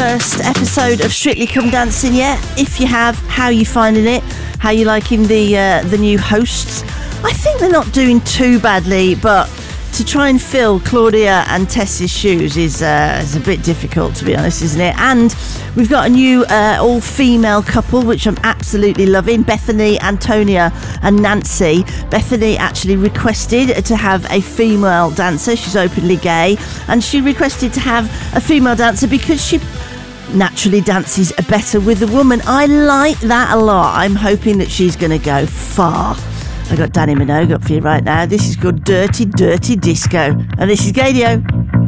first episode of Strictly Come Dancing yet? If you have, how are you finding it? How are you liking the new hosts? I think they're not doing too badly, but to try and fill Claudia and Tess's shoes is a bit difficult, to be honest, isn't it? And we've got a new all-female couple, which I'm absolutely loving. Bethany, Antonia and Nancy. Bethany actually requested to have a female dancer. She's openly gay. And she requested to have a female dancer because she naturally dances better with a woman. I like that a lot. I'm hoping that she's going to go far. I got Danny Minogue up for you right now. This is called Dirty Dirty Disco. And this is Gadio.